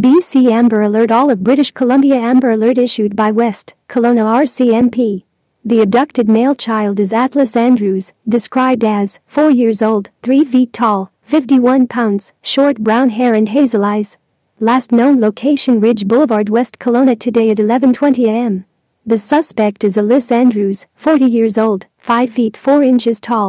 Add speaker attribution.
Speaker 1: BC Amber Alert. All of British Columbia. Amber Alert issued by West Kelowna RCMP. The abducted male child is Atlas Andrews, described as 4 years old, 3 feet tall, 51 pounds, short brown hair and hazel eyes. Last known location Ridge Boulevard, West Kelowna. Today at 11:20 a.m. The suspect is Atlas Andrews, 40 years old, 5 feet 4 inches tall.